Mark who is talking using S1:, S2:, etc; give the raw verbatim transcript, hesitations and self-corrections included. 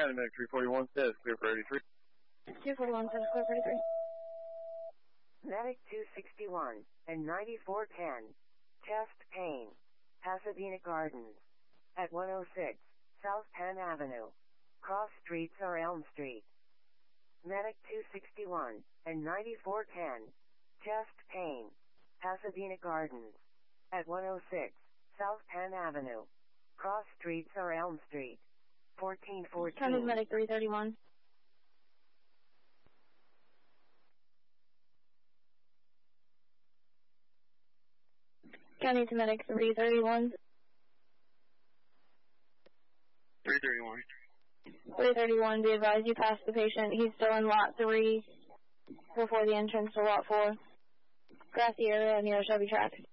S1: County, Medic three forty-one says clear for eighty-three.
S2: two forty-one says clear for eighty-three.
S3: Medic two sixty-one and ninety-four ten. Chest pain. Pasadena Gardens. At one oh six, South Penn Avenue. Cross streets are Elm Street. Medic two sixty-one and ninety-four ten. Chest pain. Pasadena Gardens. At one oh six, South Penn Avenue. Cross streets are Elm Street. fourteen fourteen.
S2: County Medic three thirty-one. County to Medic three thirty-one.
S1: three thirty-one.
S2: three thirty-one, be advised you passed the patient. He's still in lot three before the entrance to lot four. Grassy area near Chevy Track.